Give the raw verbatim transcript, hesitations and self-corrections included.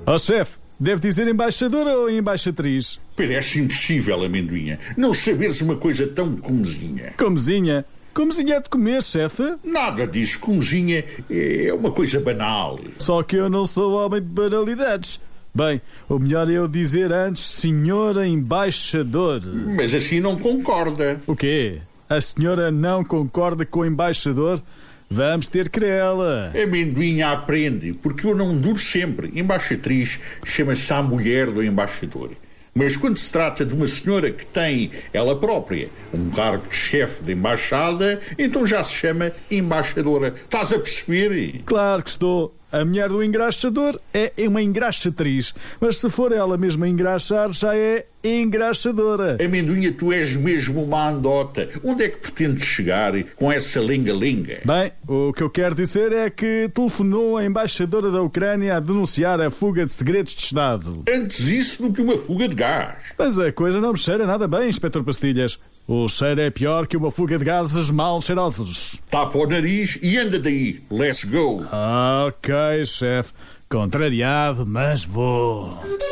Ó chefe, deve dizer embaixadora ou embaixatriz? Parece impossível, amendoinha, não saberes uma coisa tão comezinha. Comezinha? Comezinha é de comer, chefe? Nada disso, comezinha é uma coisa banal. Só que eu não sou homem de banalidades. Bem, o melhor é eu dizer antes senhora embaixador. Mas assim não concorda. O quê? A senhora não concorda com o embaixador? Vamos ter querela. Amendoinha aprende, porque eu não duro sempre. Embaixatriz chama-se a mulher do embaixador. Mas quando se trata de uma senhora que tem, ela própria, um cargo de chefe de embaixada, então já se chama embaixadora. Estás a perceber? Claro que estou. A mulher do engraxador é uma engraxatriz. Mas se for ela mesma a engraxar, já é engraxadora. Amendoinha, tu és mesmo uma andota. Onde é que pretendes chegar com essa linga-linga? Bem, o que eu quero dizer é que telefonou a embaixadora da Ucrânia a denunciar a fuga de segredos de Estado. Antes isso do que uma fuga de gás. Mas a coisa não me cheira nada bem, Inspetor Pastilhas. O cheiro é pior que uma fuga de gases mal cheirosos. Tapa o nariz e anda daí. Let's go. Ok, chefe. Contrariado, mas vou.